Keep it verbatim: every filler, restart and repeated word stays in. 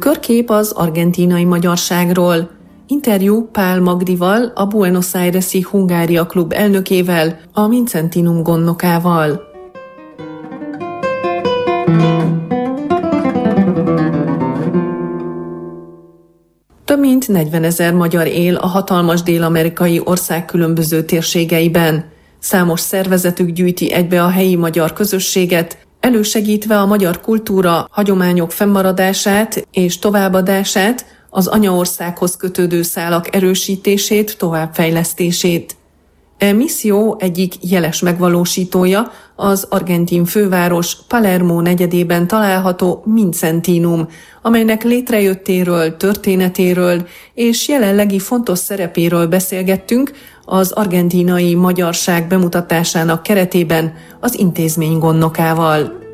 Körkép az argentínai magyarságról. Interjú Pál Magdival, a Buenos Aires-i Hungária Klub elnökével, a Vincentinum gondnokával. Több mint negyvenezer magyar él a hatalmas dél-amerikai ország különböző térségeiben. Számos szervezetük gyűjti egybe a helyi magyar közösséget, elősegítve a magyar kultúra, hagyományok fennmaradását és továbbadását, az anyaországhoz kötődő szálak erősítését, továbbfejlesztését. E misszió egyik jeles megvalósítója az argentin főváros Palermo negyedében található Vincentinum, amelynek létrejöttéről, történetéről és jelenlegi fontos szerepéről beszélgettünk az argentínai magyarság bemutatásának keretében az intézmény gondnokával.